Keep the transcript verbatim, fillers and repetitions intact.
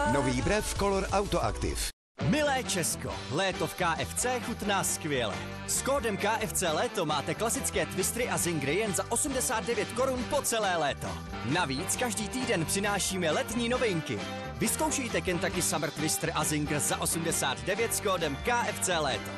Nový brev Color Auto Active. Milé Česko, léto v K F C chutná skvěle. S kódem K F C Léto máte klasické twistry a zingry jen za osmdesát devět korun po celé léto. Navíc každý týden přinášíme letní novinky. Vyzkoušejte Kentucky Summer Twister a Zinger za osmdesát devět s kódem K F C Léto.